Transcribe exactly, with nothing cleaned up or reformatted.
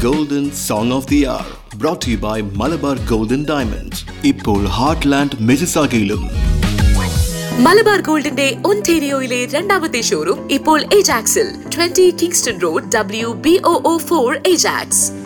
Golden Song of the Hour. Brought to you by Malabar Golden Diamonds. ഇപ്പോൾ heartland മിസിസാഗയിലും. Malabar ഗോൾഡിന്റെ ഒന്റാരിയോയിലെ രണ്ടാമത്തെ showroom ഇപ്പോൾ ഏജാക്സിൽ, twenty Kingston road, W B O O four Ajax.